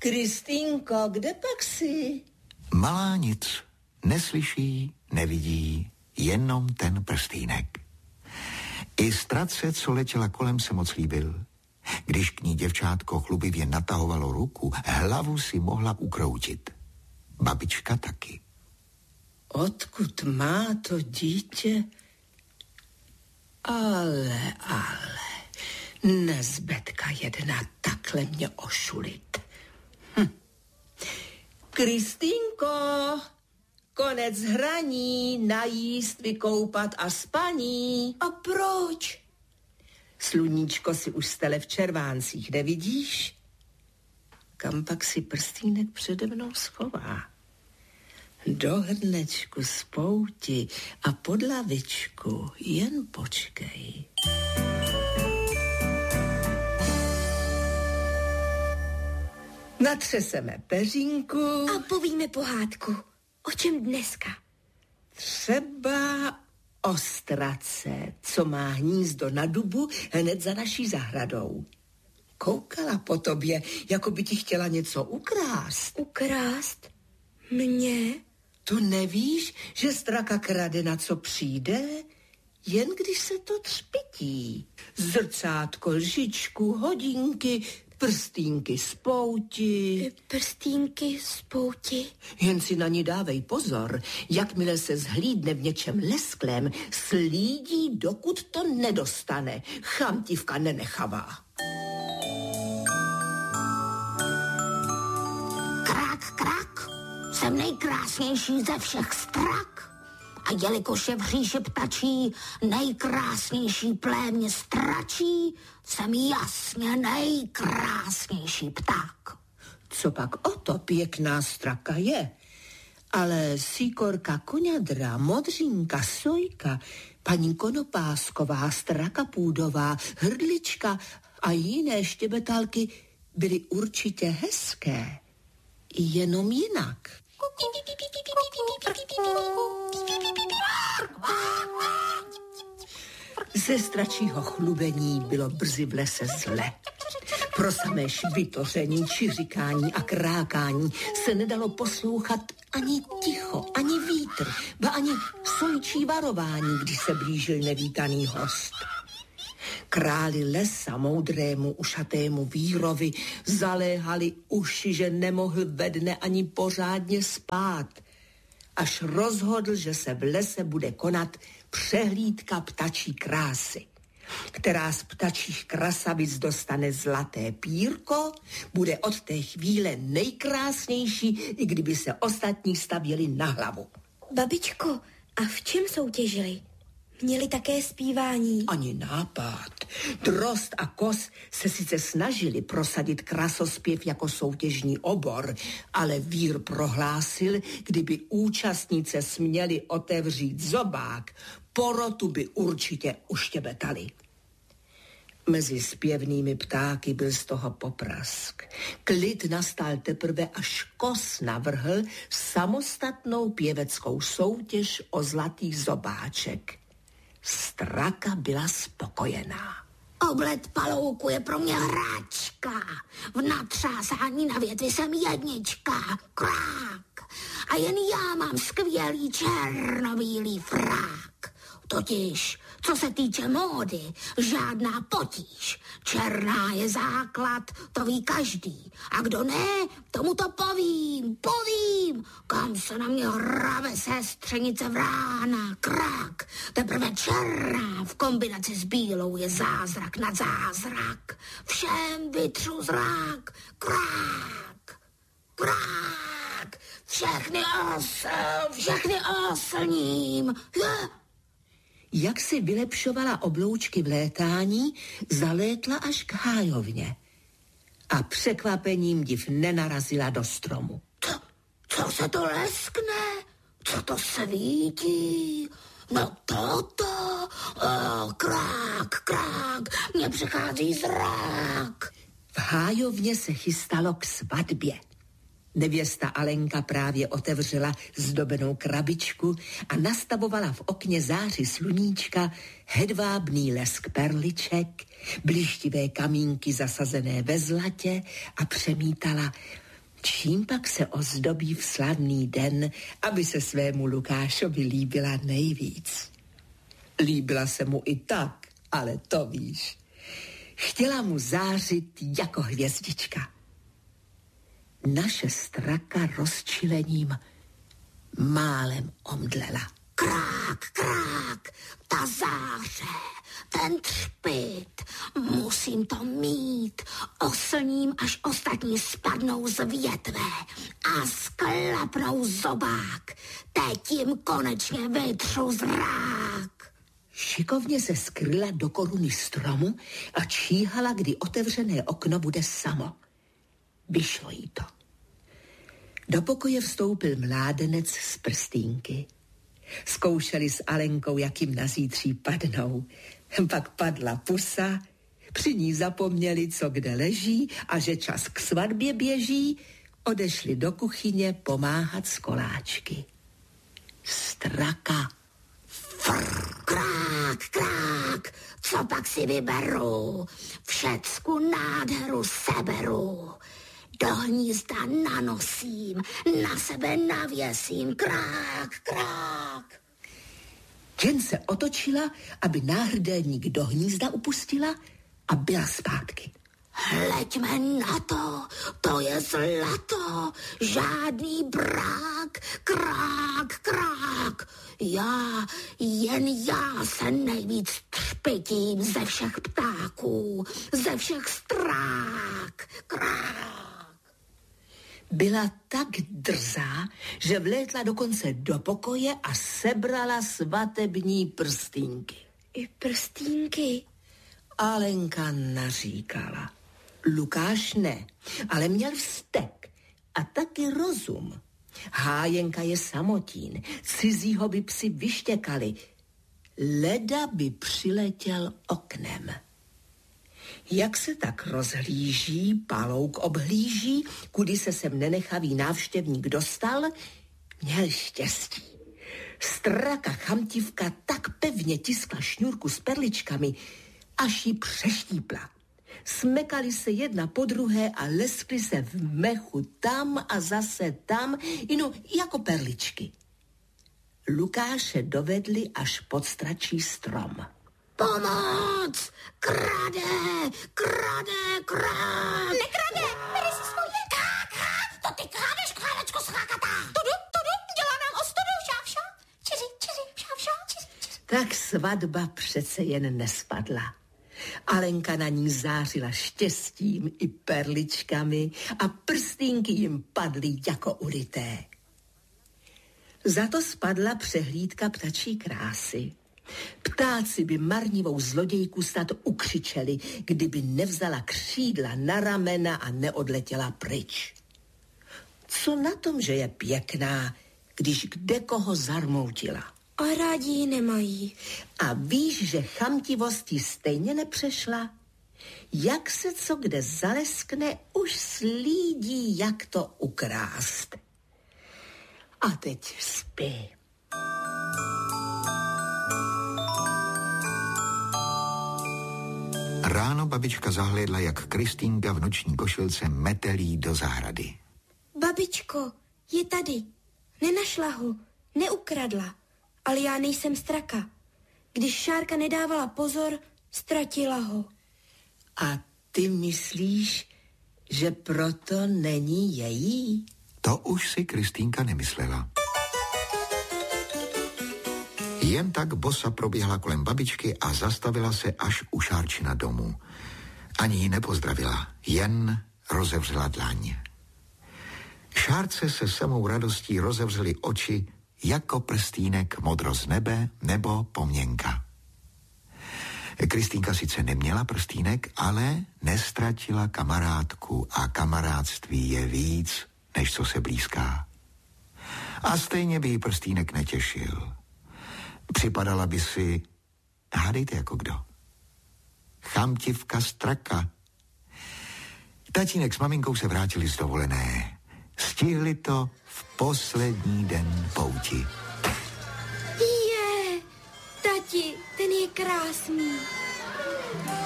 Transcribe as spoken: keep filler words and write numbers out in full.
Kristýnko, kde pak jsi? Malá nic. Neslyší, nevidí, jenom ten prstýnek. I ztratce, co letěla kolem, se moc líbil. Když k ní děvčátko chlubivě natahovalo ruku, hlavu si mohla ukroutit. Babička taky. Odkud má to dítě? Ale, ale, nezbetka jedna takhle mě ošulit. Hm. Kristýnko, konec hraní, najíst, vykoupat a spaní. A proč? Sluníčko si už stele v červáncích, nevidíš? Kam pak si prstýnek přede mnou schová? Do hrnečku z pouti a pod lavičku, jen počkej. Natřeseme peřinku. A povíme pohádku. O čem dneska? Třeba o ztratce, co má hnízdo na dubu hned za naší zahradou. Koukala po tobě, jako by ti chtěla něco ukrást. Ukrást? Mě? To nevíš, že straka krade, na co přijde? Jen když se to třpití. Zrcátko, lžičku, hodinky, prstínky z pouti. Prstínky z pouti? Jen si na ní dávej pozor. Jakmile se zhlídne v něčem lesklém, slídí, dokud to nedostane. Chamtivka nenechavá. Krak, krak, jsem nejkrásnější ze všech strak. A jelikož je v říši ptačí nejkrásnější plémě stračí, jsem jasně nejkrásnější pták. Co pak o to pěkná straka je? Ale síkorka, koňadra, modřínka, sojka, paní Konopásková, straka půdová, hrdlička a jiné štěbetálky byly určitě hezké. Jenom jinak. Ze stračího chlubení bylo brzy v lese zle. Pro samé švitoření, čiřikání a krákání se nedalo poslouchat ani ticho, ani vítr, ba ani sojčí varování, když se blížil nevítaný host. Králi lesa, moudrému, ušatému vírovi, zaléhali uši, že nemohl ve dne ani pořádně spát, až rozhodl, že se v lese bude konat přehlídka ptačí krásy, která z ptačích krasavic dostane zlaté pírko, bude od té chvíle nejkrásnější, i kdyby se ostatní stavěli na hlavu. Babičko, a v čem soutěžili? Měli také zpívání? Ani nápad. Drost a kos se sice snažili prosadit krasospěv jako soutěžní obor, ale vír prohlásil, kdyby účastnice směli otevřít zobák, porotu by určitě uštěbetali. Mezi zpěvnými ptáky byl z toho poprask. Klid nastal teprve, až kos navrhl samostatnou pěveckou soutěž o zlatý zobáček. Straka byla spokojená. Oblet palouku je pro mě hráčka. V natřásání na větvi jsem jednička. Krák. A jen já mám skvělý černobílý frák. Totiž, co se týče módy, žádná potíž. Černá je základ, to ví každý. A kdo ne, tomu to povím, povím. Kam se na mě hrabe sestřenice vrána, krák. Teprve černá v kombinaci s bílou je zázrak nad zázrak. Všem vytřu zrak, krák, krák. Všechny osl, všechny oslním. Je. Jak si vylepšovala obloučky v létání, zalétla až k hájovně. A překvapením div nenarazila do stromu. Co, co se to leskne? Co to svítí? No toto, oh, krák, krák, mně přichází zrak. V hájovně se chystalo k svatbě. Nevěsta Alenka právě otevřela zdobenou krabičku a nastavovala v okně záři sluníčka hedvábný lesk perliček, blištivé kamínky zasazené ve zlatě a přemítala Čím pak se ozdobí v slavný den, aby se svému Lukášovi líbila nejvíc? Líbila se mu i tak, ale to víš. Chtěla mu zářit jako hvězdička. Naše straka rozčilením málem omdlela. Krák, krák, ta záře, ten třpyt, musím to mít, oslním, až ostatní spadnou z větve a sklapnou zobák, teď jim konečně vytřu zrák. Šikovně se skryla do koruny stromu a číhala, kdy otevřené okno bude samo. Vyšlo jí to. Do pokoje vstoupil mládenec z prstýnky. Zkoušeli s Alenkou, jak jim na zítří padnou. Pak padla pusa, při ní zapomněli, co kde leží a že čas k svatbě běží, odešli do kuchyně pomáhat z koláčky. Straka. Frr, krák, krák, co pak si vyberu, všecku nádheru seberu. Do hnízda nanosím, na sebe navěsím, krák, krák. Jen se otočila, aby náhrdelník do hnízda upustila a byla zpátky. Hleďme na to, to je zlato, žádný brák, krák, krák. Já, jen já se nejvíc třpytím ze všech ptáků, ze všech strák, krák. Byla tak drzá, že vlétla dokonce do pokoje a sebrala svatební prstínky. I prstínky. Alenka naříkala. Lukáš ne, ale měl vztek a taky rozum. Hájenka je samotín, cizího by psi vyštěkali. Leda by přiletěl oknem. Jak se tak rozhlíží, palouk obhlíží, kudy se sem nenechavý návštěvník dostal, měl štěstí. Straka chamtivka tak pevně tiskla šňůrku s perličkami, až ji přeštípla. Smekali se jedna po druhé a leskli se v mechu tam a zase tam, inu jako perličky. Lukáše dovedli až pod stračí strom. Pomoc! Krade! Krade! Krade! Nekrade! Bere si svoje! Káka! To ty krádeš, králečko schrákatá! Tudu, tudu, dělá nám ostudu, šáv, šáv, čiři, čiři, šáv, šáv, čiři, čiři. Tak svatba přece jen nespadla. Alenka na ní zářila štěstím i perličkami a prstínky jim padly jako uryté. Za to spadla přehlídka ptačí krásy. Ptáci by marnivou zlodějku snad ukřičeli, kdyby nevzala křídla na ramena a neodletěla pryč. Co na tom, že je pěkná, když kde koho zarmoutila? A rádi ji nemají. A víš, že chamtivost jí stejně nepřešla? Jak se co kde zaleskne, už slídí, jak to ukrást. A teď spí. Ráno babička zahlédla, jak Kristýnka v noční košilce metelí do zahrady. Babičko, je tady. Nenašla ho, neukradla. Ale já nejsem straka. Když Šárka nedávala pozor, ztratila ho. A ty myslíš, že proto není její? To už si Kristýnka nemyslela. Jen tak bosa proběhla kolem babičky a zastavila se až u Šárčina domu. Ani ji nepozdravila, jen rozevřela dlaň. Šárce se samou radostí rozevřely oči jako prstýnek modro z nebe nebo poměnka. Kristýnka sice neměla prstýnek, ale nestratila kamarádku a kamarádství je víc, než co se blízká. A stejně by jí prstýnek netěšil. Připadala by si, hádejte jako kdo? Chamtivka straka. Tatínek s maminkou se vrátili z dovolené. Stihli to v poslední den pouti. Je, tati, ten je krásný.